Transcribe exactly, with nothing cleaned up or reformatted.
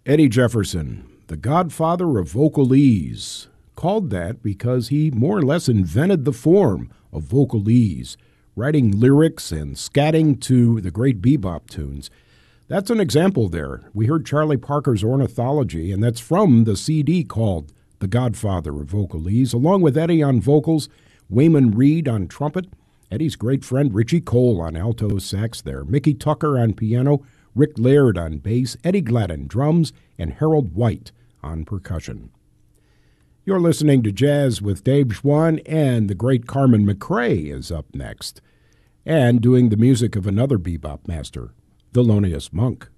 Eddie Jefferson, the godfather of vocalese, called that because he more or less invented the form of vocalese, writing lyrics and scatting to the great bebop tunes. That's an example there. We heard Charlie Parker's Ornithology, and that's from the C D called The Godfather of Vocalese, along with Eddie on vocals, Wayman Reed on trumpet, Eddie's great friend Richie Cole on alto sax there, Mickey Tucker on piano, Rick Laird on bass, Eddie Gladden drums, and Harold White on percussion. You're listening to Jazz with Dave Schwann, and the great Carmen McRae is up next, and doing the music of another bebop master, Thelonious Monk.